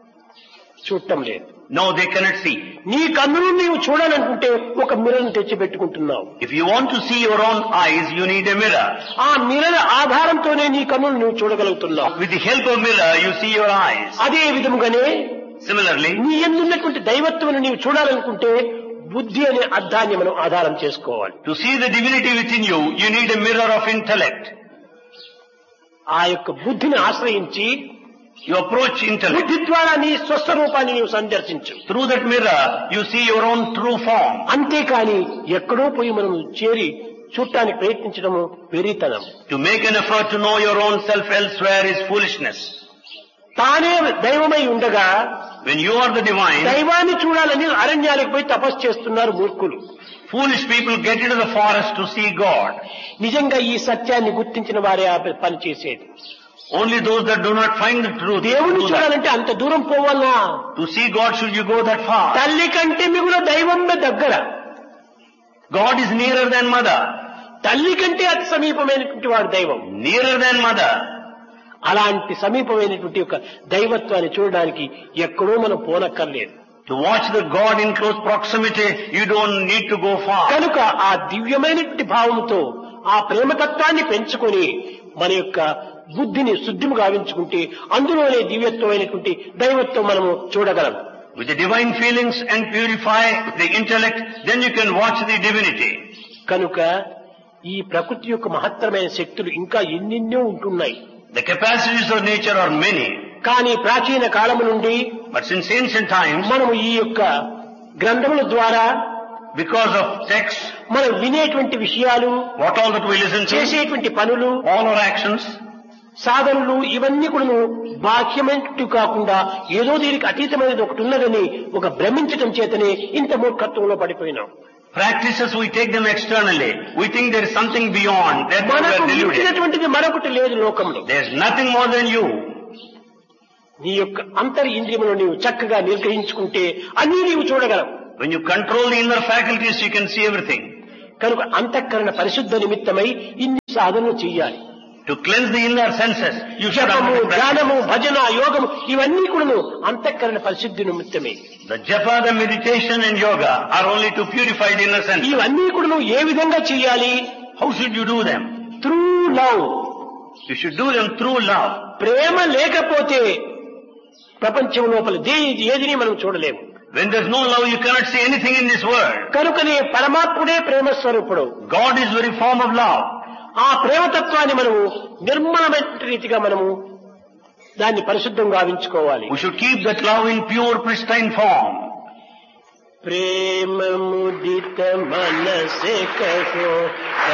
చూడటం లేదు. No, they cannot see. నీ కన్నులు నీవు చూడాలనుకుంటే ఒక మిర్రర్ని తెచ్చి పెట్టుకుంటున్నావు. If you want to see your own eyes, you need a mirror. ఆ మిర్రర్ ఆధారంతోనే నీ కన్నులు నువ్వు చూడగలుగుతున్నావు. With the help of mirror, you see your eyes. అదే విధముగానే Similarly, నీ యందున్నటువంటి దైవత్వం నీవు చూడాలనుకుంటే బుద్ధి అనే అర్థాన్ని మనం ఆధారం చేసుకోవాలి. to see the divinity within you, you need a mirror of intellect. ఆ యొక్క బుద్ధిని ఆశ్రయించి You approach intellect. బుద్ధి ద్వారా నీ స్వస్వరూపాన్ని నీవు సందర్శించు. Through that mirror, you see your own true form. అంతేకాని ఎక్కడో పోయి మనం చేరి చూడటానికి ప్రయత్నించడము వెర్రితనం. To make an effort to know your own self elsewhere is foolishness. తానే దైవమై ఉండగా When you are the divine, దైవాన్ని చూడాలని అరణ్యాలకు పోయి తపస్సు చేస్తున్నారు మూర్ఖులు. foolish people get into the forest to see God. నిజంగా ఈ సత్యాన్ని గుర్తించిన వారే ఆ పని చేసేది. Only those that do not find the truth దేవుని do that. చూడాలంటే అంత దూరం పోవాలా? To see God, should you go that far? తల్లి కంటే మిగుల దైవమే దగ్గర. God is nearer than mother. తల్లి కంటే అతి సమీపమైనటువంటి వాడు దైవం. Nearer than mother. అలాంటి సమీపమైనటువంటి యొక్క దైవత్వాన్ని చూడడానికి ఎక్కడో మనం పోనక్కర్లేదు. To watch the God in close proximity, you don't need to go far. కనుక ఆ దివ్యమైనటువంటి భావముతో ఆ ప్రేమతత్వాన్ని పెంచుకొని మన యొక్క బుద్ధిని శుద్ధిము గావించుకుంటే అందులోనే దివ్యత్వమైనటువంటి దైవత్వం మనము చూడగలం. With the divine feelings and purify the intellect, then you can watch the divinity. కనుక ఈ ప్రకృతి యొక్క మహత్తరమైన శక్తులు ఇంకా ఎన్నెన్నో ఉంటున్నాయి. The capacities of nature are many. కానీ ప్రాచీన కాలము నుండి But since ancient times, మనము ఈ యొక్క గ్రంథముల ద్వారా because of texts, మనం వినేటువంటి విషయాలు, what all that we listen to, చేసేటువంటి పనులు, all our actions, సాధనలు ఇవన్నీ కూడా బాహ్యమైనట్టు కాకుండా ఏదో దీనికి అతీతమైనది ఒకటి ఉన్నదని ఒక భ్రమించటం చేతనే ఇంత మూర్ఖత్వంలో పడిపోయినాం. practices we take them externally. We think there is something beyond. Therefore we మనకు are deluded. మించినటువంటిది మరొకటి లేదు లోకంలో. There is nothing more than you. నీ యొక్క అంతరింద్రియములను నీవు చక్కగా నిర్గ్రహించుకుంటే అన్నీ నీవు చూడగలవు. When you control the inner faculties, you can see everything. కనుక అంతఃకరణ పరిశుద్ధ నిమిత్తమై ఇన్ని సాధనలు చెయ్యాలి. To cleanse the inner senses, you should జపము, have ధ్యానము, భజన, యోగము ఇవన్నీ కూడాను అంతఃకరణ పరిశుద్ధి నిమిత్తమే. the japa, the meditation and yoga are only to purify the inner senses. ఇవన్నీ కూడాను ఏ విధంగా చెయ్యాలి? How should you do them? Through love. You should do them through love. ప్రేమ లేకపోతే ప్రపంచం లోపల ఏదిని మనం చూడలేము. When there's no love, you cannot see anything in this world. కనుకనే పరమాత్ముడే ప్రేమ స్వరూపుడు. God is very form of love. ఆ ప్రేమతత్వాన్ని మనము నిర్మలమైన రీతిగా మనము దాన్ని పరిశుద్ధంగా గావించుకోవాలి. We should keep that love in pure, pristine form. ప్రేమ ముదిత మనసే కహో